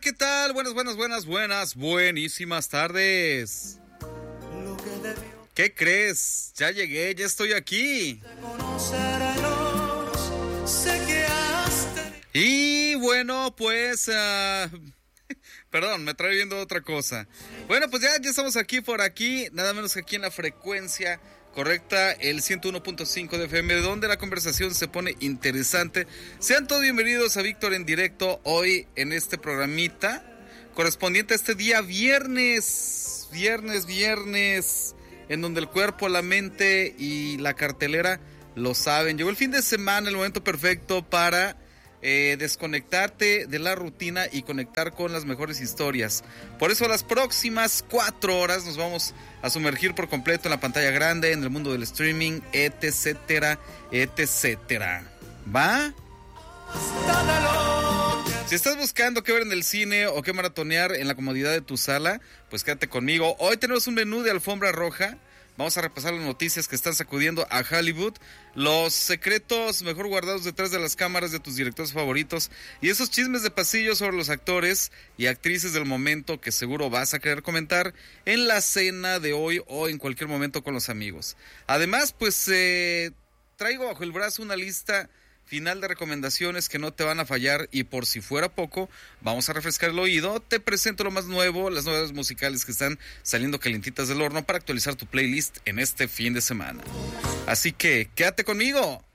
¿qué tal? Buenísimas tardes. ¿Qué crees? Ya llegué, ya estoy aquí. Y bueno, pues... Perdón, me trae viendo otra cosa. Bueno, pues ya estamos aquí por aquí, nada menos que aquí en la frecuencia correcta, el 101.5 de FM, donde la conversación se pone interesante. Sean todos bienvenidos a Víctor en Directo, hoy en este programita, correspondiente a este día viernes, en donde el cuerpo, la mente y la cartelera lo saben. Llegó el fin de semana, el momento perfecto para desconectarte de la rutina y conectar con las mejores historias. Por eso las próximas 4 horas nos vamos a sumergir por completo en la pantalla grande, en el mundo del streaming, etcétera. ¿Va? Si estás buscando qué ver en el cine o qué maratonear en la comodidad de tu sala, pues quédate conmigo. Hoy tenemos un menú de alfombra roja. Vamos a repasar las noticias que están sacudiendo a Hollywood, los secretos mejor guardados detrás de las cámaras de tus directores favoritos y esos chismes de pasillo sobre los actores y actrices del momento que seguro vas a querer comentar en la cena de hoy o en cualquier momento con los amigos. Además, pues traigo bajo el brazo una lista final de recomendaciones que no te van a fallar y por si fuera poco, vamos a refrescar el oído. Te presento lo más nuevo, las novedades musicales que están saliendo calientitas del horno para actualizar tu playlist en este fin de semana. Así que, quédate conmigo.